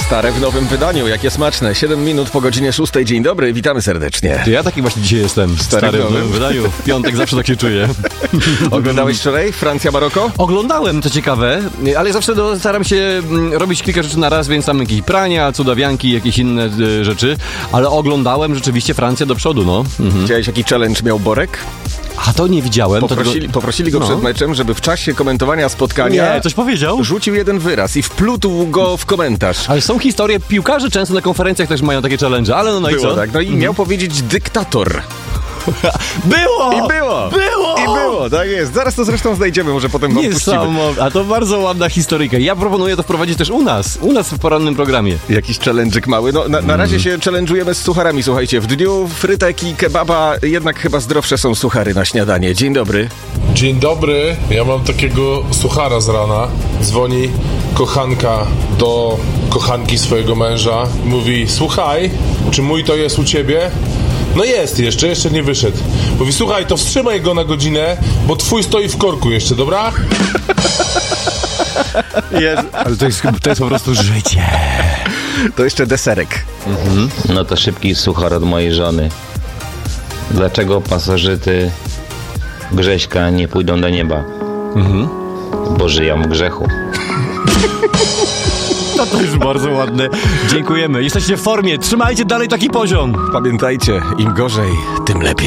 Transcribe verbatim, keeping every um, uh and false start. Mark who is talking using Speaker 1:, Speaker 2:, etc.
Speaker 1: Stare w nowym wydaniu, jakie smaczne. siedem minut po godzinie szóstej. Dzień dobry, witamy serdecznie.
Speaker 2: Ja taki właśnie dzisiaj jestem. Stary, Stary w nowym wydaniu. W piątek zawsze tak się czuję.
Speaker 1: Oglądałeś wczoraj Francja-Maroko?
Speaker 2: Oglądałem, co ciekawe, ale zawsze do, staram się mm, robić kilka rzeczy na raz, więc tam jakieś prania, cudawianki, jakieś inne y, rzeczy. Ale oglądałem rzeczywiście Francja do przodu, no. Mhm.
Speaker 1: Widziałeś, jaki challenge miał Borek?
Speaker 2: A to nie widziałem.
Speaker 1: Poprosili,
Speaker 2: to...
Speaker 1: poprosili go
Speaker 2: no.
Speaker 1: przed meczem, żeby w czasie komentowania spotkania...
Speaker 2: Nie, coś powiedział?
Speaker 1: Rzucił jeden wyraz i wplótł go w komentarz.
Speaker 2: Ale są historie, piłkarze często na konferencjach też mają takie challenge, ale no, no
Speaker 1: było
Speaker 2: i co?
Speaker 1: Tak, no i
Speaker 2: mhm.
Speaker 1: miał powiedzieć dyktator.
Speaker 2: Było!
Speaker 1: I było!
Speaker 2: Było!
Speaker 1: I było, tak jest. Zaraz to zresztą znajdziemy, może potem wam puścimy.
Speaker 2: A to bardzo ładna historyjka. Ja proponuję to wprowadzić też u nas. U nas w porannym programie.
Speaker 1: Jakiś challenge'yk mały. No, na, na razie mm. się challenge'ujemy z sucharami, słuchajcie. W dniu frytek i kebaba jednak chyba zdrowsze są suchary na śniadanie. Dzień dobry.
Speaker 3: Dzień dobry. Ja mam takiego suchara z rana. Dzwoni kochanka do kochanki swojego męża. Mówi, słuchaj, czy mój to jest u ciebie? No jest jeszcze, jeszcze nie wyszedł. Mówi, słuchaj, to wstrzymaj go na godzinę, bo twój stoi w korku jeszcze, dobra?
Speaker 2: Jest. Ale to jest, to jest po prostu życie.
Speaker 1: To jeszcze deserek.
Speaker 4: Mhm. No to szybki suchar od mojej żony. Dlaczego pasożyty Grześka nie pójdą do nieba? Mhm. Bo żyją w grzechu.
Speaker 2: To, to jest bardzo ładne. Dziękujemy. Jesteście w formie. Trzymajcie dalej taki poziom.
Speaker 1: Pamiętajcie, im gorzej, tym lepiej.